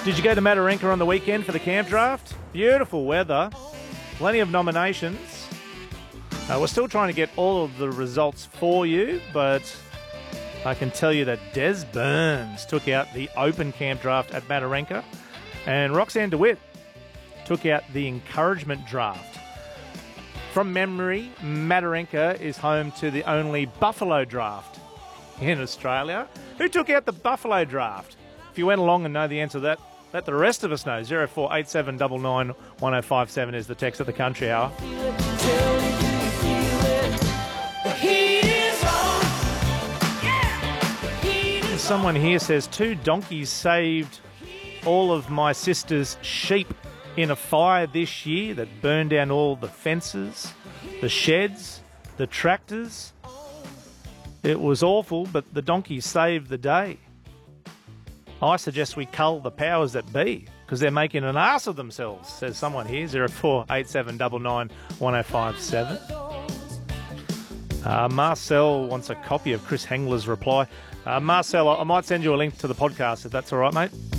Did you go to Matarenka on the weekend for the camp draft? Beautiful weather. Plenty of nominations. We're still trying to get all of the results for you, but I can tell you that Des Burns took out the open camp draft at Matarenka, and Roxanne DeWitt took out the encouragement draft. From memory, Matarenka is home to the only Buffalo draft in Australia. Who took out the Buffalo draft? If you went along and know the answer to that, let the rest of us know. 0487991057 is the text of the Country Hour. Someone here says 2 donkeys saved all of my sister's sheep in a fire this year that burned down all the fences, the sheds, the tractors. It was awful, but the donkeys saved the day. I suggest we cull the powers that be, because they're making an ass of themselves, says someone here. 0487991057. Marcel wants a copy of Chris Hengler's reply. Marcel, I might send you a link to the podcast if that's all right, mate.